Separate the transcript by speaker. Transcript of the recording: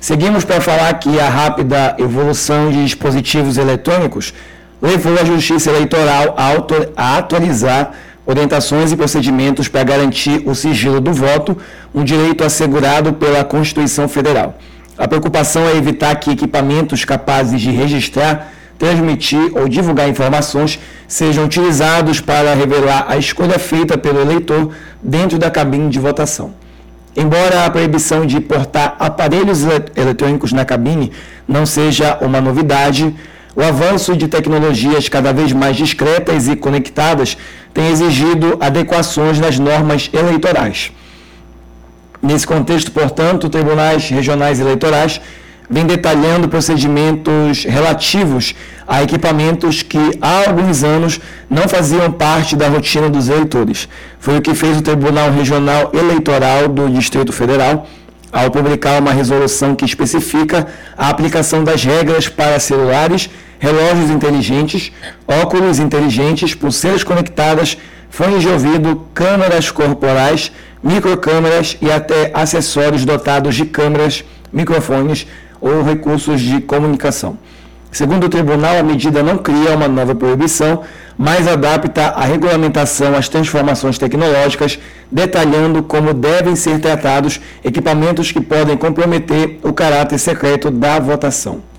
Speaker 1: Seguimos para falar que a rápida evolução de dispositivos eletrônicos levou a Justiça Eleitoral a atualizar orientações e procedimentos para garantir o sigilo do voto, um direito assegurado pela Constituição Federal. A preocupação é evitar que equipamentos capazes de registrar, transmitir ou divulgar informações sejam utilizados para revelar a escolha feita pelo eleitor dentro da cabine de votação. Embora a proibição de portar aparelhos eletrônicos na cabine não seja uma novidade, o avanço de tecnologias cada vez mais discretas e conectadas tem exigido adequações nas normas eleitorais. Nesse contexto, portanto, tribunais regionais eleitorais vêm detalhando procedimentos relativos a equipamentos que há alguns anos não faziam parte da rotina dos eleitores. Foi o que fez o Tribunal Regional Eleitoral do Distrito Federal ao publicar uma resolução que especifica a aplicação das regras para celulares, relógios inteligentes, óculos inteligentes, pulseiras conectadas, fones de ouvido, câmeras corporais, microcâmeras e até acessórios dotados de câmeras, microfones ou recursos de comunicação. Segundo o tribunal, a medida não cria uma nova proibição, mas adapta a regulamentação às transformações tecnológicas, detalhando como devem ser tratados equipamentos que podem comprometer o caráter secreto da votação.